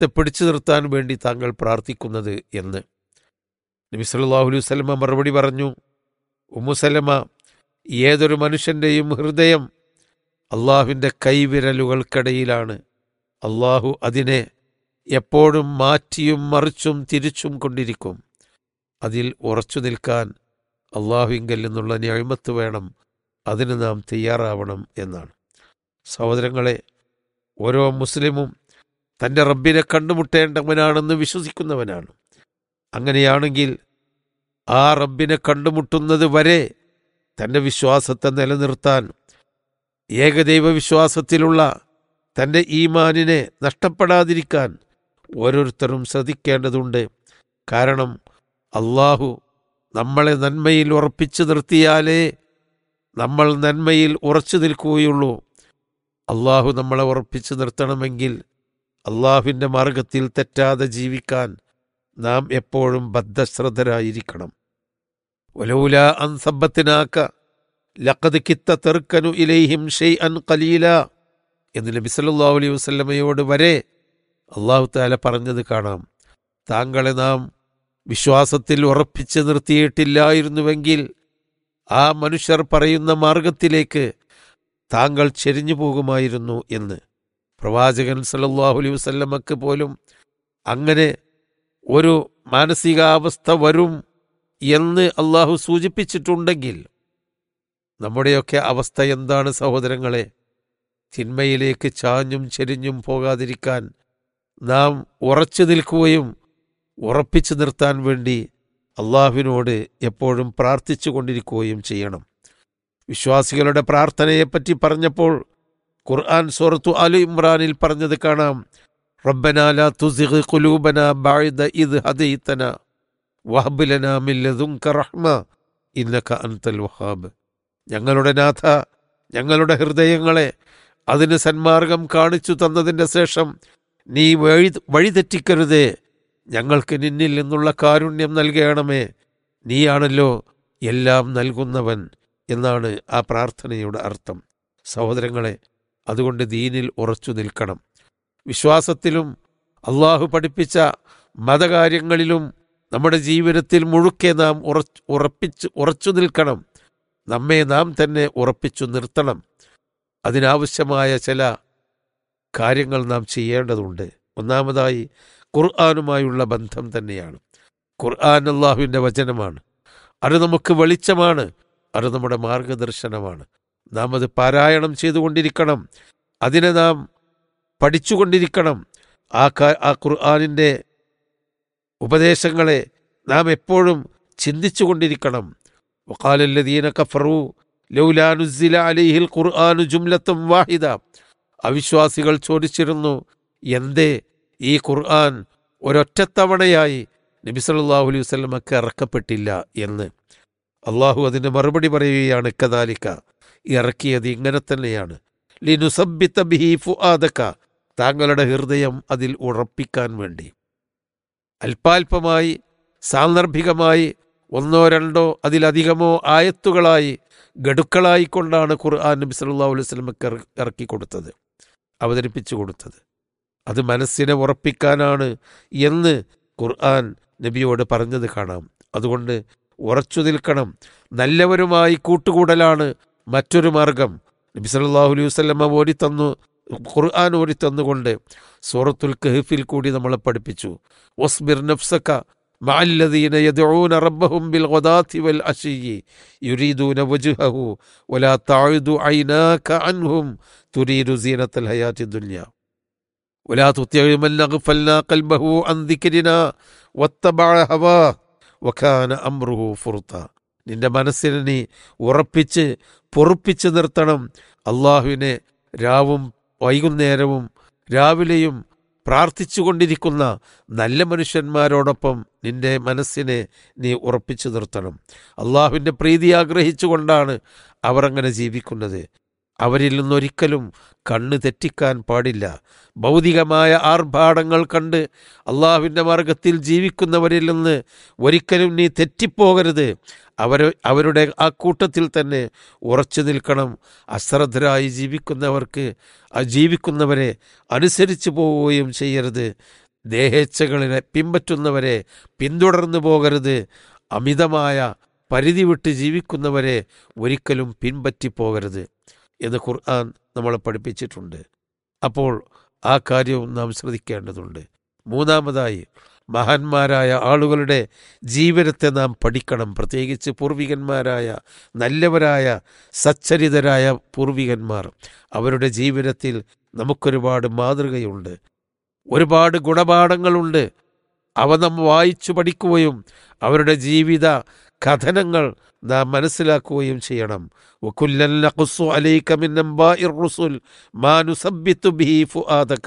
പിടിച്ചു നിർത്താൻ വേണ്ടി താങ്കൾ പ്രാർത്ഥിക്കുന്നത് എന്ന്. നബി സല്ലല്ലാഹു അലൈഹി വസല്ലമ മറുപടി പറഞ്ഞു, ഉമ്മു സലമ, ഏതൊരു മനുഷ്യൻ്റെയും ഹൃദയം അള്ളാഹുവിൻ്റെ കൈവിരലുകൾക്കിടയിലാണ്. അള്ളാഹു അതിനെ എപ്പോഴും മാറ്റിയും മറിച്ചും തിരിച്ചും കൊണ്ടിരിക്കും. അതിൽ ഉറച്ചു നിൽക്കാൻ അള്ളാഹുവിങ്കൽ നിന്നുള്ള നിഅ്മത്ത് വേണം, അതിന് നാം തയ്യാറാവണം എന്നാണ്. സഹോദരങ്ങളെ, ഓരോ മുസ്ലിമും തൻ്റെ റബ്ബിനെ കണ്ടുമുട്ടേണ്ടവനാണെന്ന് വിശ്വസിക്കുന്നവനാണ്. അങ്ങനെയാണെങ്കിൽ ആ റബ്ബിനെ കണ്ടുമുട്ടുന്നത് വരെ തൻ്റെ വിശ്വാസത്തെ നിലനിർത്താൻ, ഏകദൈവ വിശ്വാസത്തിലുള്ള തൻ്റെ ഈമാനിനെ നഷ്ടപ്പെടാതിരിക്കാൻ ഓരോരുത്തരും ശ്രദ്ധിക്കേണ്ടതുണ്ട്. കാരണം അള്ളാഹു നമ്മളെ നന്മയിൽ ഉറപ്പിച്ചു നിർത്തിയാലേ നമ്മൾ നന്മയിൽ ഉറച്ചു നിൽക്കുകയുള്ളൂ. അള്ളാഹു നമ്മളെ ഉറപ്പിച്ചു നിർത്തണമെങ്കിൽ അള്ളാഹുവിൻ്റെ മാർഗത്തിൽ തെറ്റാതെ ജീവിക്കാൻ നാം എപ്പോഴും ബദ്ധശ്രദ്ധരായിരിക്കണം. വലൗലാ അൻ സബ്ബത്നാക ലഖദ് കിത്ത തർക്കനു ഇലൈഹിം ഷൈഅൻ ഖലീല എന്ന് നബി സല്ലല്ലാഹു അലൈഹി വസല്ലമയോട് വരെ അള്ളാഹു തആല പറഞ്ഞത് കാണാം. താങ്കളെ നാം വിശ്വാസത്തിൽ ഉറപ്പിച്ച് നിർത്തിയിട്ടില്ലായിരുന്നുവെങ്കിൽ ആ മനുഷ്യർ പറയുന്ന മാർഗത്തിലേക്ക് താങ്കൾ ചെരിഞ്ഞു പോകുമായിരുന്നു എന്ന്. പ്രവാചകൻ സല്ലല്ലാഹു അലൈഹി വസല്ലമക്ക് പോലും അങ്ങനെ ഒരു മാനസികാവസ്ഥ വരും എന്ന് അള്ളാഹു സൂചിപ്പിച്ചിട്ടുണ്ടെങ്കിൽ നമ്മുടെയൊക്കെ അവസ്ഥ എന്താണ് സഹോദരങ്ങളെ? തിന്മയിലേക്ക് ചാഞ്ഞും ചെരിഞ്ഞും പോകാതിരിക്കാൻ നാം ഉറച്ചു നിൽക്കുകയും ഉറപ്പിച്ചു നിർത്താൻ വേണ്ടി അള്ളാഹുവിനോട് എപ്പോഴും പ്രാർത്ഥിച്ചു കൊണ്ടിരിക്കുകയും ചെയ്യണം. വിശ്വാസികളുടെ പ്രാർത്ഥനയെപ്പറ്റി പറഞ്ഞപ്പോൾ ഖുർആൻ സൂറത്തു ആലി ഇമ്രാനിൽ പറഞ്ഞത് കാണാം, റബ്ബനാ ലാ തുസിഗ് ഖുലൂബനാ ബഅദ ഇദ് ഹദൈതനാ വഹബ് ലനാ മിൻ ലദുൻക റഹ്മ ഇന്നക അൻതൽ വഹാബ്. ഞങ്ങളുടെ നാഥ, ഞങ്ങളുടെ ഹൃദയങ്ങളെ അതിന് സന്മാർഗം കാണിച്ചു തന്നതിൻ്റെ ശേഷം നീ വഴിതെറ്റിക്കരുതേ, ഞങ്ങൾക്ക് നിന്നിൽ നിന്നുള്ള കാരുണ്യം നൽകണമേ, നീയാണല്ലോ എല്ലാം നൽകുന്നവൻ എന്നാണ് ആ പ്രാർത്ഥനയുടെ അർത്ഥം. സഹോദരങ്ങളെ, അതുകൊണ്ട് ദീനിൽ ഉറച്ചു നിൽക്കണം. വിശ്വാസത്തിലും അള്ളാഹു പഠിപ്പിച്ച മതകാര്യങ്ങളിലും നമ്മുടെ ജീവിതത്തിൽ മുഴുക്കെ നാം ഉറച്ചു നിൽക്കണം. നമ്മെ നാം തന്നെ ഉറപ്പിച്ചു നിർത്തണം. അതിനാവശ്യമായ ചില കാര്യങ്ങൾ നാം ചെയ്യേണ്ടതുണ്ട്. ഒന്നാമതായി ഖുർആനുമായുള്ള ബന്ധം തന്നെയാണ്. ഖുർആൻ അള്ളാഹുവിൻ്റെ വചനമാണ്. അത് നമുക്ക് വെളിച്ചമാണ്, അത് നമ്മുടെ മാർഗദർശനമാണ്. നാം അത് പാരായണം ചെയ്തുകൊണ്ടിരിക്കണം, അതിനെ നാം പഠിച്ചുകൊണ്ടിരിക്കണം. ആ ഖുർആനിൻ്റെ ഉപദേശങ്ങളെ നാം എപ്പോഴും ചിന്തിച്ചു കൊണ്ടിരിക്കണം. വഖാലല്ലദീന കഫറൂ ലൗലാ നുസ്സില അലൈഹിൽ ഖുർആനു ജുംലത്തും വാഹിദ. അവിശ്വാസികൾ ചോദിച്ചിരുന്നു, എന്തേ ഈ ഖുർആൻ ഒരൊറ്റത്തവണയായി നബി സല്ലല്ലാഹു അലൈഹി വസല്ലമക്ക് ഇറക്കപ്പെട്ടില്ല എന്ന്. അള്ളാഹു അതിന് മറുപടി പറയുകയാണ്, കദാലിക, ഇറക്കിയത് ഇങ്ങനെ തന്നെയാണ്, ലിനുസബ്ബിത ബിഹി ഫുആദക, താങ്കളുടെ ഹൃദയം അതിൽ ഉറപ്പിക്കാൻ വേണ്ടി. അല്പാൽപമായി സാന്ദർഭികമായി ഒന്നോ രണ്ടോ അതിലധികമോ ആയത്തുകളായി ഗഡുക്കളായിക്കൊണ്ടാണ് ഖുർആൻ നബി സല്ലല്ലാഹു അലൈഹി വസല്ലമക്ക് ഇറക്കിക്കൊടുത്തത്, അവതരിപ്പിച്ചു കൊടുത്തത്. അത് മനസ്സിനെ ഉറപ്പിക്കാനാണ് എന്ന് ഖുർആൻ നബിയോട് പറഞ്ഞത് കാണാം. അതുകൊണ്ട് ഉറച്ചു നിൽക്കണം. നല്ലവരുമായി കൂട്ടുകൂടലാണ് മറ്റൊരു മാർഗം. നബി സല്ലല്ലാഹു അലൈഹി വസല്ലമ ഓടിത്തന്നു, ഖുർആൻ ഓടിത്തന്നുകൊണ്ട് സൂറത്തുൽ കഹ്ഫിൽ കൂടി നമ്മളെ പഠിപ്പിച്ചു, വസ്ബിർ നഫ്സക മഅല്ലദീന യദ്ഊന റബ്ബഹും ബിൽ ഗദാത്തി വൽ അശിയ്യി യുരീദൂന വജ്ഹഹു വലാ തഅദു ഐനാക അൻഹും തുരീദു സീനത്തൽ ഹയാത്തി ദുനിയ വലാ തുതിഉ മൻ അഗ്ഫൽനാ ഖൽബഹു അൻ ദിക്രിനാ വത്തബഅ ഹവാ വകാന അംറുഹു ഫുർത. നിന്റെ മനസ്സിനെ നീ ഉറപ്പിച്ച് പൊറുപ്പിച്ച് നിർത്തണം. അള്ളാഹുവിനെ രാവും വൈകുന്നേരവും രാവിലെയും പ്രാർത്ഥിച്ചുകൊണ്ടിരിക്കുന്ന നല്ല മനുഷ്യന്മാരോടൊപ്പം നിന്റെ മനസ്സിനെ നീ ഉറപ്പിച്ചു നിർത്തണം. അള്ളാഹുവിൻ്റെ പ്രീതി ആഗ്രഹിച്ചുകൊണ്ടാണ് അവർ അങ്ങനെ ജീവിക്കുന്നത്. അവരിൽ നിന്നൊരിക്കലും കണ്ണ് തെറ്റിക്കാൻ പാടില്ല. ഭൗതികമായ ആർഭാടങ്ങൾ കണ്ട് അള്ളാഹുവിൻ്റെ മാർഗത്തിൽ ജീവിക്കുന്നവരിൽ നിന്ന് ഒരിക്കലും നീ തെറ്റിപ്പോകരുത്. അവരുടെ ആ കൂട്ടത്തിൽ തന്നെ ഉറച്ചു നിൽക്കണം. അശ്രദ്ധരായി ജീവിക്കുന്നവരെ അനുസരിച്ചു പോവുകയും ചെയ്യരുത്. ദേഹേച്ഛകളിനെ പിൻപറ്റുന്നവരെ പിന്തുടർന്നു പോകരുത്. അമിതമായ പരിധി വിട്ട് ജീവിക്കുന്നവരെ ഒരിക്കലും പിൻപറ്റിപ്പോകരുത് എന്ന് ഖുർആൻ നമ്മളെ പഠിപ്പിച്ചിട്ടുണ്ട്. അപ്പോൾ ആ കാര്യവും നാം ശ്രദ്ധിക്കേണ്ടതുണ്ട്. മൂന്നാമതായി, മഹാന്മാരായ ആളുകളുടെ ജീവിതത്തെ നാം പഠിക്കണം. പ്രത്യേകിച്ച് പൂർവികന്മാരായ നല്ലവരായ സച്ചരിതരായ പൂർവികന്മാർ, അവരുടെ ജീവിതത്തിൽ നമുക്കൊരുപാട് മാതൃകയുണ്ട്, ഒരുപാട് ഗുണപാഠങ്ങളുണ്ട്. അവ നാം വായിച്ചു പഠിക്കുകയും അവരുടെ ജീവിത കഥനങ്ങൾ നാം മനസ്സിലാക്കുകയും ചെയ്യണം. വകുല്ലൻ നഖുസ്സു അലൈക മിൻ അംബാഇർ റുസുൽ മാ നുസബ്ബിതു ബിഹി ഫുആദക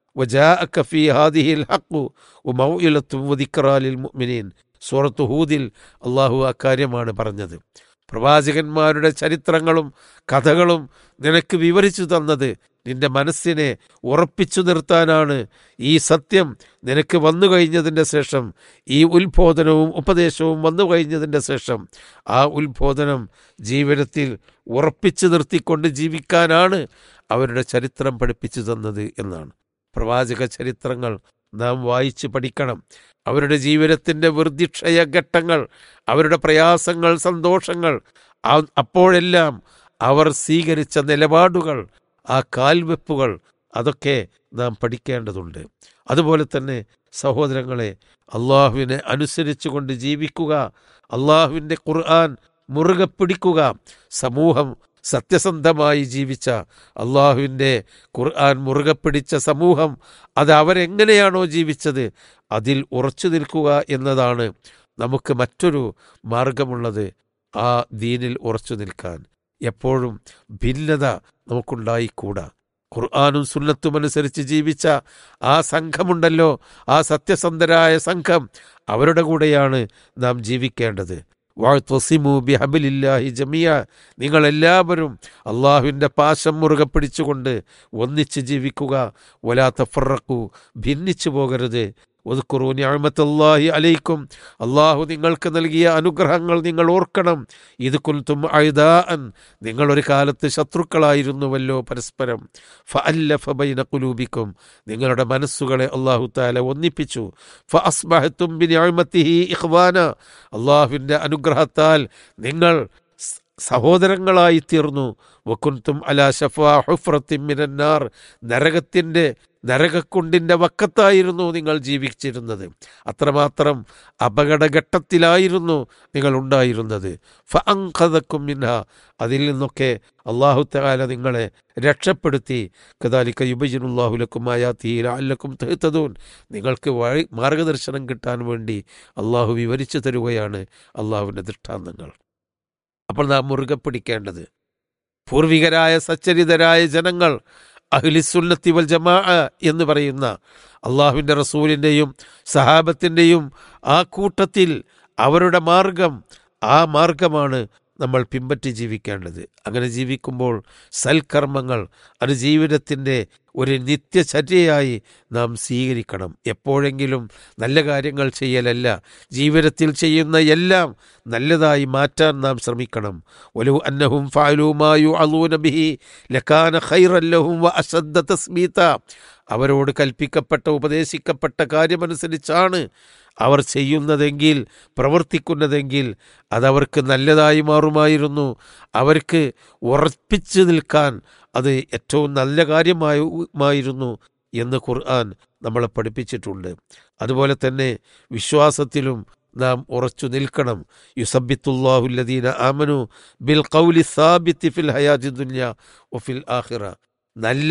വജാഅക ഫീ ഹാദിഹിൽ ഹഖ് വമൗഇലത്തും വദിക്റാ ലിൽ മുഅ്മിനീൻ. സൂറത്ത് ഹൂദിൽ അല്ലാഹു അക്കാര്യമാണ് പറഞ്ഞത്. പ്രവാചകന്മാരുടെ ചരിത്രങ്ങളും കഥകളും നിനക്ക് വിവരിച്ചു തന്നത് നിന്റെ മനസ്സിനെ ഉറപ്പിച്ചു നിർത്താനാണ്. ഈ സത്യം നിനക്ക് വന്നു കഴിഞ്ഞതിൻ്റെ ശേഷം, ഈ ഉത്ബോധനവും ഉപദേശവും വന്നു കഴിഞ്ഞതിൻ്റെ ശേഷം ആ ഉത്ബോധനം ജീവിതത്തിൽ ഉറപ്പിച്ചു നിർത്തിക്കൊണ്ട് ജീവിക്കാനാണ് അവരുടെ ചരിത്രം പഠിപ്പിച്ചു തന്നത് എന്നാണ്. പ്രവാചക ചരിത്രങ്ങൾ നാം വായിച്ച് പഠിക്കണം. അവരുടെ ജീവിതത്തിൻ്റെ വൃദ്ധിക്ഷയ ഘട്ടങ്ങൾ, അവരുടെ പ്രയാസങ്ങൾ, സന്തോഷങ്ങൾ, അപ്പോഴെല്ലാം അവർ സ്വീകരിച്ച നിലപാടുകൾ, ആ കാൽവെപ്പുകൾ, അതൊക്കെ നാം പഠിക്കേണ്ടതുണ്ട്. അതുപോലെ തന്നെ സഹോദരങ്ങളെ, അള്ളാഹുവിനെ അനുസരിച്ചു കൊണ്ട് ജീവിക്കുക, അള്ളാഹുവിൻ്റെ ഖുർആൻ മുറുകെ പിടിക്കുക. സമൂഹം സത്യസന്ധമായി ജീവിച്ച, അള്ളാഹുവിൻ്റെ ഖുർആൻ മുറുകെ പിടിച്ച സമൂഹം, അത് അവരെങ്ങനെയാണോ ജീവിച്ചത് അതിൽ ഉറച്ചു നിൽക്കുക എന്നതാണ് നമുക്ക് മറ്റൊരു മാർഗമുള്ളത്. ആ ദീനിൽ ഉറച്ചു നിൽക്കാൻ എപ്പോഴും ഭിന്നത നമുക്കുണ്ടായിക്കൂടാ. ഖുർആനും സുന്നത്തും അനുസരിച്ച് ജീവിച്ച ആ സംഘമുണ്ടല്ലോ, ആ സത്യസന്ധരായ സംഘം, അവരുടെ കൂടെയാണ് നാം ജീവിക്കേണ്ടത്. വഅ്തസിമു ബിഹബ്ലില്ലാഹി ജമിയ, നിങ്ങളെല്ലാവരും അള്ളാഹുവിൻ്റെ പാശം മുറുകെ പിടിച്ചുകൊണ്ട് ഒന്നിച്ച് ജീവിക്കുക. വലാ തഫറഖു, ഭിന്നിച്ചു പോകരുത്. വദ്കുറൂ നിഅമത്തല്ലാഹി അലൈക്കും, അള്ളാഹു നിങ്ങൾക്ക് നൽകിയ അനുഗ്രഹങ്ങൾ നിങ്ങൾ ഓർക്കണം. ഇത് കുൻതും അഅദാഅൻ, നിങ്ങളൊരു കാലത്ത് ശത്രുക്കളായിരുന്നുവല്ലോ പരസ്പരം. ഫഅല്ലഫ ബൈന ഖുലൂബിക്കും, നിങ്ങളുടെ മനസ്സുകളെ അള്ളാഹു തആല ഒന്നിപ്പിച്ചു. ഫഅസ്ബഹതും ബിനിഅമതിഹി ഇഖ്വാന, അള്ളാഹുവിൻ്റെ അനുഗ്രഹത്താൽ നിങ്ങൾ സഹോദരങ്ങളായി തീർന്നു. വകുൻതും അലാ ശഫാ ഹുഫ്രത്തിൻ മിനന്നാർ, നരകക്കുണ്ടിൻ്റെ വക്കത്തായിരുന്നു നിങ്ങൾ ജീവിച്ചിരുന്നത്. അത്രമാത്രം അപകടഘട്ടത്തിലായിരുന്നു നിങ്ങൾ ഉണ്ടായിരുന്നത്. ഫഅൻഖദക്കും മിൻഹാ, അതിൽ നിന്നൊക്കെ അല്ലാഹു തആല നിങ്ങളെ രക്ഷപ്പെടുത്തി. കദാലിക യുബയ്യിനുല്ലാഹു ലക്കും ആയാതിഹി ലഅല്ലക്കും തഹ്തദൂൻ, നിങ്ങൾക്ക് മാർഗദർശനം കിട്ടാൻ വേണ്ടി അള്ളാഹു വിവരിച്ചു തരുകയാണ് അള്ളാഹുവിൻ്റെ ദൃഷ്ടാന്തങ്ങൾ. അപ്പോൾ നാം മുറുകെ പിടിക്കേണ്ടത്, പൂർവികരായ സച്ചരിതരായ ജനങ്ങൾ, അഹ്ലുസുന്നത്തി വൽ ജമാഅ എന്ന് പറയുന്ന അള്ളാഹുവിൻ്റെ റസൂലിൻ്റെയും സഹാബത്തിൻ്റെയും ആ കൂട്ടത്തിൽ അവരുടെ മാർഗം, ആ മാർഗമാണ് നമ്മൾ പിൻപറ്റി ജീവിക്കേണ്ടത്. അങ്ങനെ ജീവിക്കുമ്പോൾ സൽക്കർമ്മങ്ങൾ അത് ജീവിതത്തിൻ്റെ ഒരു നിത്യചര്യയായി നാം സ്വീകരിക്കണം. എപ്പോഴെങ്കിലും നല്ല കാര്യങ്ങൾ ചെയ്യലല്ല, ജീവിതത്തിൽ ചെയ്യുന്ന എല്ലാം നല്ലതായി മാറ്റാൻ നാം ശ്രമിക്കണം. വലൗ അന്നഹും ഫഅലൂ മാ യുഅളൂന ബിഹി ലകാന ഖൈറൻ ലഹും വഅശദ്ദ തസ്ബീത, അവരോട് കൽപ്പിക്കപ്പെട്ട ഉപദേശിക്കപ്പെട്ട കാര്യമനുസരിച്ചാണ് അവർ ചെയ്യുന്നതെങ്കിൽ, പ്രവർത്തിക്കുന്നതെങ്കിൽ അതവർക്ക് നല്ലതായി മാറുമായിരുന്നു. അവർക്ക് ഉറപ്പിച്ചു നിൽക്കാൻ അത് ഏറ്റവും നല്ല കാര്യമായിരുന്നു എന്ന് ഖുർആൻ നമ്മളെ പഠിപ്പിച്ചിട്ടുണ്ട്. അതുപോലെ തന്നെ വിശ്വാസത്തിലും നാം ഉറച്ചു നിൽക്കണം. യുസബ്ബിത്തുല്ലാഹു അല്ലദീന ആമനു ബിൽ ഖൗലി സാബിത്തി ഫിൽ ഹയാത്തി ദുനിയ വഫിൽ ആഖിറ, നല്ല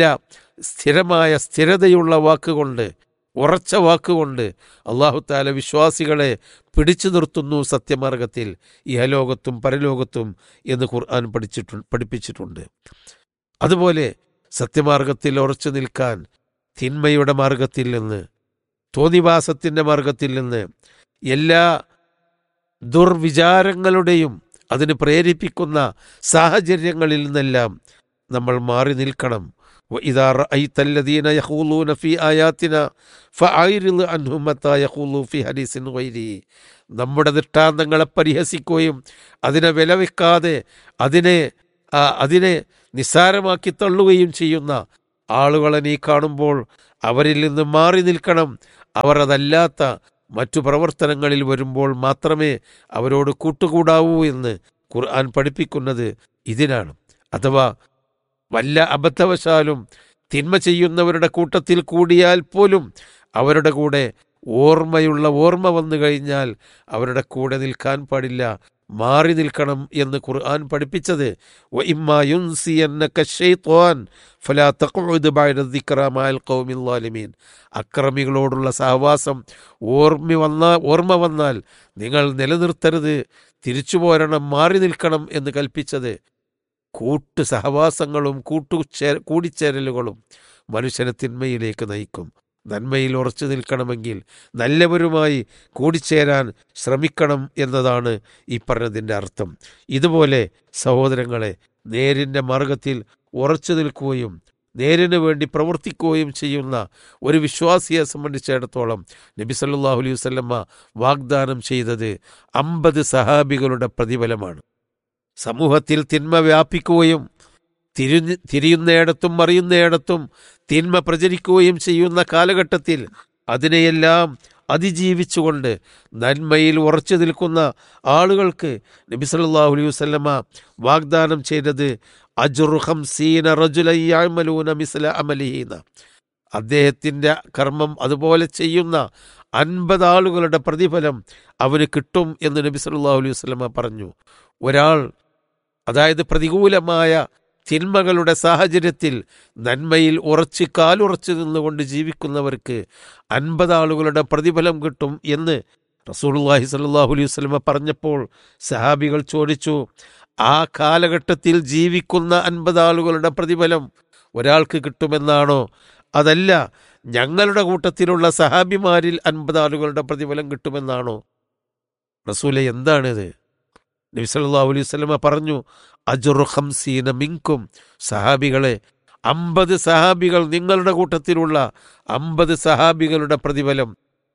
സ്ഥിരതയുള്ള വാക്കുകൊണ്ട്, ഉറച്ച വാക്കുകൊണ്ട് അല്ലാഹു തആല വിശ്വാസികളെ പിടിച്ചു നിർത്തുന്നു സത്യമാർഗത്തിൽ, ഇഹലോകത്തും പരലോകത്തും എന്ന് ഖുർആൻ പഠിപ്പിച്ചിട്ടുണ്ട്. അതുപോലെ സത്യമാർഗത്തിൽ ഉറച്ചു നിൽക്കാൻ തിന്മയുടെ മാർഗത്തിൽ നിന്ന്, തോന്നിവാസത്തിൻ്റെ മാർഗത്തിൽ നിന്ന്, എല്ലാ ദുർവിചാരങ്ങളുടെയും അതിന് പ്രേരിപ്പിക്കുന്ന സാഹചര്യങ്ങളിൽ നിന്നെല്ലാം നമ്മൾ മാറി നിൽക്കണം. وإذا رأيت الذين يخوضون في آياتنا فأعرض عنهم حتى يخوضوا في حديث غيره, നമ്മുടെ ദൃഷ്ടാന്തങ്ങളെ പരിഹസിക്കുകയും അതിനെ വിലവെക്കാതെ അതിനെ നിസ്സാരമാക്കി തള്ളുകയും ചെയ്യുന്ന ആളുകളെ നീ കാണുമ്പോൾ അവരിൽ നിന്ന് മാറി നിൽക്കണം. അവർ അതല്ലാത്ത മറ്റു പ്രവർത്തനങ്ങളിൽ വരുമ്പോൾ മാത്രമേ അവരോട് കൂട്ടുകൂടാവൂ എന്ന് ഖുർആൻ പഠിപ്പിക്കുന്നത് ഇതിനാണ്. അഥവാ വല്ല അബദ്ധവശാലും തിന്മ ചെയ്യുന്നവരുടെ കൂട്ടത്തിൽ കൂടിയാൽ പോലും അവരുടെ കൂടെ ഓർമ്മ വന്നു കഴിഞ്ഞാൽ അവരുടെ കൂടെ നിൽക്കാൻ പാടില്ല, മാറി നിൽക്കണം എന്ന് ഖുർആൻ പഠിപ്പിച്ചത്. വഇമ്മാ യുൻസിയന്നക ശൈത്വാൻ ഫലാ തഖഉദ് ബഅദ ദിക്റാ മഅൽ ഖൗമിൽ ളാലിമീൻ. അക്രമികളോടുള്ള സഹവാസം ഓർമ്മ വന്നാൽ നിങ്ങൾ നിലനിർത്തരുത്, തിരിച്ചു പോരണം, മാറി നിൽക്കണം എന്ന് കൽപ്പിച്ചത്. സഹവാസങ്ങളും കൂടിച്ചേരലുകളും മനുഷ്യനെ തിന്മയിലേക്ക് നയിക്കും. നന്മയിൽ ഉറച്ചു നിൽക്കണമെങ്കിൽ നല്ലവരുമായി കൂടിച്ചേരാൻ ശ്രമിക്കണം എന്നതാണ് ഈ പറഞ്ഞതിൻ്റെ അർത്ഥം. ഇതുപോലെ സഹോദരങ്ങളെ, നേരിൻ്റെ മാർഗത്തിൽ ഉറച്ചു നിൽക്കുകയും നേരിന് വേണ്ടി പ്രവർത്തിക്കുകയും ചെയ്യുന്ന ഒരു വിശ്വാസിയെ സംബന്ധിച്ചിടത്തോളം നബി സല്ലല്ലാഹു അലൈഹി വസല്ലമ വാഗ്ദാനം ചെയ്തത് 50 സഹാബികളുടെ പ്രതിഫലമാണ്. സമൂഹത്തിൽ തിന്മ വ്യാപിക്കുകയും തിരിയുന്നയിടത്തും മറിയുന്നയിടത്തും തിന്മ പ്രചരിക്കുകയും ചെയ്യുന്ന കാലഘട്ടത്തിൽ അതിനെയെല്ലാം അതിജീവിച്ചുകൊണ്ട് നന്മയിൽ ഉറച്ചു നിൽക്കുന്ന ആളുകൾക്ക് നബി സല്ലല്ലാഹു അലൈഹി വസല്ലമ വാഗ്ദാനം ചെയ്തത് അജ്റു 50 റജുലൻ യഅമലൂന മിസ്ല അമലിഹി. അദ്ദേഹത്തിൻ്റെ കർമ്മം അതുപോലെ ചെയ്യുന്ന 50 ആളുകളുടെ പ്രതിഫലം അവന് കിട്ടും എന്ന് നബി സല്ലല്ലാഹു അലൈഹി വസല്ലമ പറഞ്ഞു. ഒരാൾ, അതായത് പ്രതികൂലമായ തിന്മകളുടെ സാഹചര്യത്തിൽ നന്മയിൽ കാലുറച്ചു നിന്നുകൊണ്ട് ജീവിക്കുന്നവർക്ക് 50 ആളുകളുടെ പ്രതിഫലം കിട്ടും എന്ന് റസൂലുള്ളാഹി സ്വല്ലല്ലാഹു അലൈഹി വസല്ലമ പറഞ്ഞപ്പോൾ സഹാബികൾ ചോദിച്ചു, ആ കാലഘട്ടത്തിൽ ജീവിക്കുന്ന 50 ആളുകളുടെ പ്രതിഫലം ഒരാൾക്ക് കിട്ടുമെന്നാണോ? അതല്ല, ഞങ്ങളുടെ കൂട്ടത്തിലുള്ള സഹാബിമാരിൽ 50 ആളുകളുടെ പ്രതിഫലം കിട്ടുമെന്നാണോ? റസൂലെ, എന്താണിത്? നബി സല്ലല്ലാഹു അലൈഹി വസല്ലമ പറഞ്ഞു, അജ്റു 50 മിൻകും. സഹാബികളെ, 50 സഹാബികൾ, നിങ്ങളുടെ കൂട്ടത്തിലുള്ള 50 സഹാബികളുടെ പ്രതിഫലം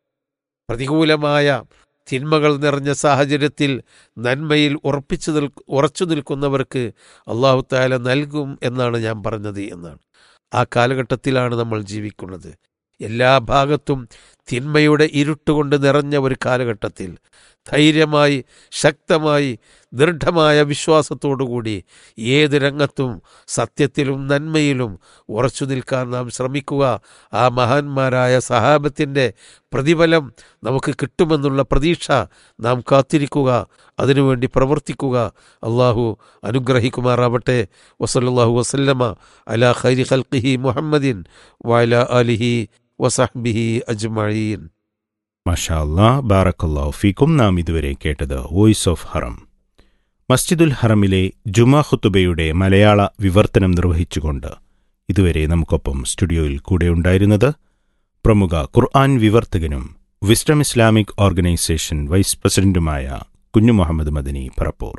പ്രതികൂലമായ തിന്മകൾ നിറഞ്ഞ സാഹചര്യത്തിൽ നന്മയിൽ ഉറച്ചു നിൽക്കുന്നവർക്ക് അല്ലാഹു തആല നൽകും എന്നാണ് ഞാൻ പറഞ്ഞത് എന്നാണ്. ആ കാലഘട്ടത്തിലാണ് നമ്മൾ ജീവിക്കുന്നത്. എല്ലാ ഭാഗത്തും തിന്മയുടെ ഇരുട്ടുകൊണ്ട് നിറഞ്ഞ ഒരു കാലഘട്ടത്തിൽ ധൈര്യമായി, ശക്തമായി, ദൃഢമായ വിശ്വാസത്തോടുകൂടി ഏത് രംഗത്തും സത്യത്തിലും നന്മയിലും ഉറച്ചു നിൽക്കാൻ നാം ശ്രമിക്കുക. ആ മഹാന്മാരായ സഹാബത്തിൻ്റെ പ്രതിഫലം നമുക്ക് കിട്ടുമെന്നുള്ള പ്രതീക്ഷ നാം കാത്തിരിക്കുക, അതിനുവേണ്ടി പ്രവർത്തിക്കുക. അള്ളാഹു അനുഗ്രഹിക്കുമാറാവട്ടെ. വസല്ലല്ലാഹു വസല്ലമ അലാ ഖൈരി ഖൽഖിഹി മുഹമ്മദിൻ വഅലാ ആലിഹി വസഹ്ബിഹി അജ്മഈൻ. മാഷാ അല്ലാഹ്, ബാറക്കല്ലാഹു ഫീക്കും. നാം ഇതുവരെ കേട്ടത് വോയിസ് ഓഫ് ഹറം. മസ്ജിദുൽ ഹറമിലെ ജുമാ ഖുതുബയുടെ മലയാള വിവർത്തനം നിർവഹിച്ചുകൊണ്ട് ഇതുവരെ നമുക്കൊപ്പം സ്റ്റുഡിയോയിൽ കൂടെയുണ്ടായിരുന്നത് പ്രമുഖ ഖുർആൻ വിവർത്തകനും വിസ്ഡം ഇസ്ലാമിക് ഓർഗനൈസേഷൻ വൈസ് പ്രസിഡന്റുമായ കുഞ്ഞു മുഹമ്മദ് മദനി പറപ്പൂർ.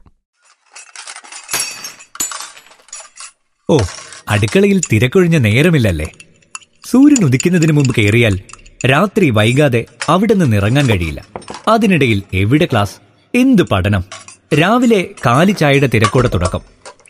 ഓ, അടുക്കളയിൽ തിരക്കൊഴിഞ്ഞ നേരമില്ലല്ലേ? സൂര്യൻ ഉദിക്കുന്നതിന് മുമ്പ് കയറിയാൽ രാത്രി വൈകാതെ അവിടെ നിന്ന് ഇറങ്ങാൻ കഴിയില്ല. അതിനിടയിൽ എവിടെ ക്ലാസ്, എന്ത് പഠനം! രാവിലെ കാലി ചായയുടെ തിരക്കോടെ തുടക്കം,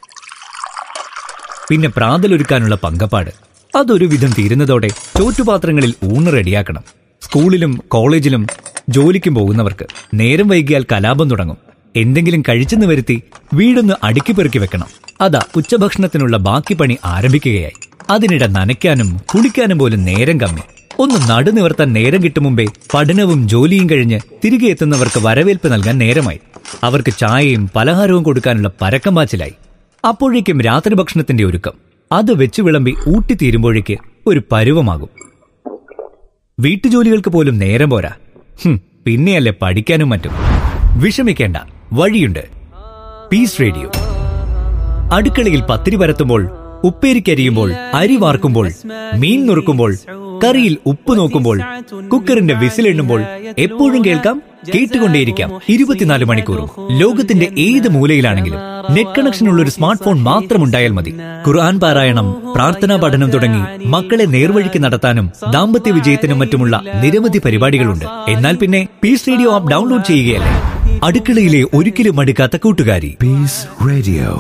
പിന്നെ പ്രാതലൊരുക്കാനുള്ള പങ്കപ്പാട്. അതൊരു വിധം തീരുന്നതോടെ ചോറ്റുപാത്രങ്ങളിൽ ഊണ് റെഡിയാക്കണം. സ്കൂളിലും കോളേജിലും ജോലിക്കും പോകുന്നവർക്ക് നേരം വൈകിയാൽ കലാപം തുടങ്ങും. എന്തെങ്കിലും കഴിച്ചെന്ന് വരുത്തി വീടൊന്ന് അടുക്കിപ്പെറുക്കി വെക്കണം. അതാ ഉച്ചഭക്ഷണത്തിനുള്ള ബാക്കി പണി ആരംഭിക്കുകയായി. അതിനിടെ നനയ്ക്കാനും കുളിക്കാനും പോലും നേരം കമ്മി. ഒന്ന് നടുനിവർത്താൻ നേരം കിട്ടും മുമ്പേ പഠനവും ജോലിയും കഴിഞ്ഞ് തിരികെ എത്തുന്നവർക്ക് വരവേൽപ്പ് നൽകാൻ നേരമായി. അവർക്ക് ചായയും പലഹാരവും കൊടുക്കാനുള്ള പരക്കം പാച്ചിലായി. അപ്പോഴേക്കും രാത്രി ഭക്ഷണത്തിന്റെ ഒരുക്കം. അത് വെച്ചു വിളമ്പി ഊട്ടിത്തീരുമ്പോഴേക്ക് ഒരു പരുവമാകും. വീട്ടുജോലികൾക്ക് പോലും നേരം പോരാ. പിന്നെയല്ലേ പഠിക്കാനും മറ്റും. വിഷമിക്കേണ്ട, വഴിയുണ്ട്. Piece radio. അടുക്കളയിൽ പത്തിരി പരത്തുമ്പോൾ, ഉപ്പേരിക്കരിയുമ്പോൾ, അരി വാർക്കുമ്പോൾ, മീൻ നുറുക്കുമ്പോൾ, കറിയിൽ ഉപ്പ് നോക്കുമ്പോൾ, കുക്കറിന്റെ വിസിലെണ്ണുമ്പോൾ എപ്പോഴും കേൾക്കാം, കേട്ടുകൊണ്ടേയിരിക്കാം 24 മണിക്കൂറും. ലോകത്തിന്റെ ഏത് മൂലയിലാണെങ്കിലും നെറ്റ് കണക്ഷനുള്ള ഒരു സ്മാർട്ട് ഫോൺ മാത്രമുണ്ടായാൽ മതി. ഖുർആൻ പാരായണം, പ്രാർത്ഥനാ പഠനം തുടങ്ങി മക്കളെ നേർവഴിക്ക് നടത്താനും ദാമ്പത്യ വിജയത്തിനും മറ്റുമുള്ള നിരവധി പരിപാടികളുണ്ട്. എന്നാൽ പിന്നെ പീസ് റേഡിയോ ആപ്പ് ഡൗൺലോഡ് ചെയ്യുകയല്ലേ. അടുക്കളയിലെ ഒരിക്കലും മടുക്കാത്ത കൂട്ടുകാരി. Piece radio,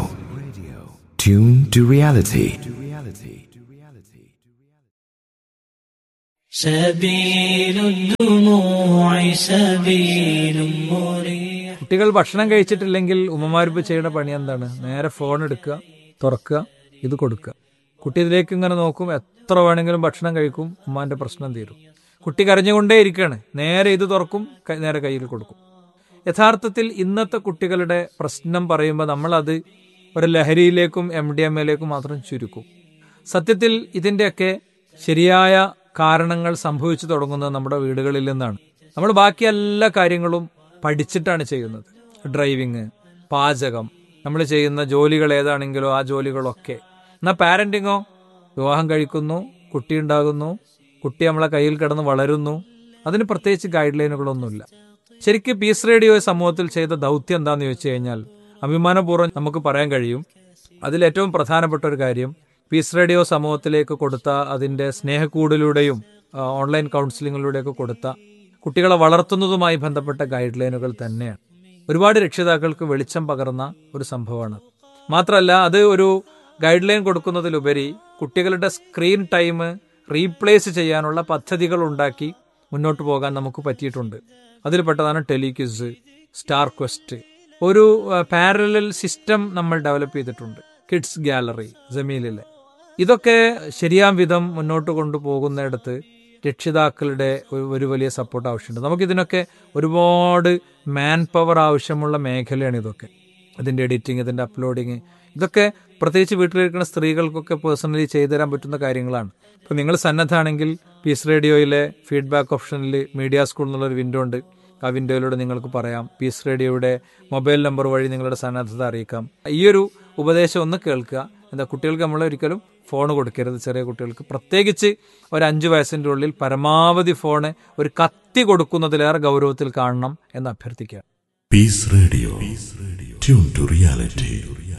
tune to reality. سبيل الدموع سبيل مريح. കുട്ടികൾ ഭക്ഷണം കഴിച്ചിട്ടില്ലെങ്കിൽ ഉമ്മമാരിപ്പോൾ ചെയ്യുന്ന പണി എന്താണ്? നേരെ ഫോൺ എടുക്കുക, തുറക്കുക, ഇത് കൊടുക്കുക. കുട്ടി ഇതിലേക്ക് ഇങ്ങനെ നോക്കും, എത്ര വേണമെങ്കിലും ഭക്ഷണം കഴിക്കും, ഉമ്മാന്റെ പ്രശ്നം തീരും. കുട്ടി കരഞ്ഞുകൊണ്ടേ ഇരിക്കുകയാണ്, നേരെ ഇത് തുറക്കും, നേരെ കയ്യിൽ കൊടുക്കും. യഥാർത്ഥത്തിൽ ഇന്നത്തെ കുട്ടികളുടെ പ്രശ്നം പറയുമ്പോൾ നമ്മളത് ഒരു ലഹരിയിലേക്കും MDMA മാത്രം ചുരുക്കും. സത്യത്തിൽ ഇതിൻ്റെയൊക്കെ ശരിയായ കാരണങ്ങൾ സംഭവിച്ചു തുടങ്ങുന്നത് നമ്മുടെ വീടുകളിൽ നിന്നാണ്. നമ്മൾ ബാക്കി എല്ലാ കാര്യങ്ങളും പഠിച്ചിട്ടാണ് ചെയ്യുന്നത്. ഡ്രൈവിങ്, പാചകം, നമ്മൾ ചെയ്യുന്ന ജോലികൾ ഏതാണെങ്കിലോ ആ ജോലികളൊക്കെ. എന്നാൽ പാരന്റിങ്ങോ, വിവാഹം കഴിക്കുന്നു, കുട്ടി ഉണ്ടാകുന്നു, കുട്ടി നമ്മളെ കയ്യിൽ കിടന്ന് വളരുന്നു, അതിന് പ്രത്യേകിച്ച് ഗൈഡ് ലൈനുകളൊന്നുമില്ല. ശരിക്കും പീസ് റേഡിയോ സമൂഹത്തിൽ ചെയ്ത ദൗത്യം എന്താണെന്ന് ചോദിച്ചു കഴിഞ്ഞാൽ അഭിമാനപൂർവ്വം നമുക്ക് പറയാൻ കഴിയും, അതിലേറ്റവും പ്രധാനപ്പെട്ട ഒരു കാര്യം പീസ് റേഡിയോ സമൂഹത്തിലേക്ക് കൊടുത്ത അതിൻ്റെ സ്നേഹക്കൂടിലൂടെയും ഓൺലൈൻ കൗൺസിലിങ്ങിലൂടെയൊക്കെ കൊടുത്ത കുട്ടികളെ വളർത്തുന്നതുമായി ബന്ധപ്പെട്ട ഗൈഡ് ലൈനുകൾ തന്നെയാണ്. ഒരുപാട് രക്ഷിതാക്കൾക്ക് വെളിച്ചം പകർന്ന ഒരു സംഭവമാണ്. മാത്രമല്ല അത് ഒരു ഗൈഡ് ലൈൻ കൊടുക്കുന്നതിലുപരി കുട്ടികളുടെ സ്ക്രീൻ ടൈം റീപ്ലേസ് ചെയ്യാനുള്ള പദ്ധതികൾ ഉണ്ടാക്കി മുന്നോട്ട് പോകാൻ നമുക്ക് പറ്റിയിട്ടുണ്ട്. അതിൽപ്പെട്ടതാണ് ടെലിക്വിസ്, സ്റ്റാർ ക്വസ്റ്റ്. ഒരു പാരലൽ സിസ്റ്റം നമ്മൾ ഡെവലപ്പ് ചെയ്തിട്ടുണ്ട്. Kids gallery, ജമീലിലെ. ഇതൊക്കെ ശരിയാം വിധം മുന്നോട്ട് കൊണ്ടുപോകുന്നിടത്ത് രക്ഷിതാക്കളുടെ ഒരു വലിയ സപ്പോർട്ട് ആവശ്യമുണ്ട്. നമുക്കിതിനൊക്കെ ഒരുപാട് മാൻ പവർ ആവശ്യമുള്ള മേഖലയാണ് ഇതൊക്കെ. ഇതിൻ്റെ എഡിറ്റിംഗ്, ഇതിൻ്റെ അപ്ലോഡിങ്, ഇതൊക്കെ പ്രത്യേകിച്ച് വീട്ടിലിരിക്കുന്ന സ്ത്രീകൾക്കൊക്കെ പേഴ്സണലി ചെയ്തു തരാൻ പറ്റുന്ന കാര്യങ്ങളാണ്. ഇപ്പോൾ നിങ്ങൾ സന്നദ്ധമാണെങ്കിൽ പീസ് റേഡിയോയിലെ ഫീഡ്ബാക്ക് ഓപ്ഷനിൽ മീഡിയ സ്കൂൾ എന്നുള്ളൊരു വിൻഡോ ഉണ്ട്. ആ വിൻഡോയിലൂടെ നിങ്ങൾക്ക് പറയാം. പീസ് റേഡിയോയുടെ മൊബൈൽ നമ്പർ വഴി നിങ്ങളുടെ സന്നദ്ധത അറിയിക്കാം. ഈ ഒരു ഉപദേശം ഒന്ന് കേൾക്കുക. എന്താ, കുട്ടികൾക്ക് നമ്മൾ ഒരിക്കലും ഫോൺ കൊടുക്കരുത്. ചെറിയ കുട്ടികൾക്ക് പ്രത്യേകിച്ച് ഒരു 5 വയസ്സിൻ്റെ ഉള്ളിൽ പരമാവധി ഫോണ് ഒരു കത്തി കൊടുക്കുന്നതിലേറെ ഗൗരവത്തിൽ കാണണം എന്ന് അഭ്യർത്ഥിക്കുക. Piece radio, tune to reality.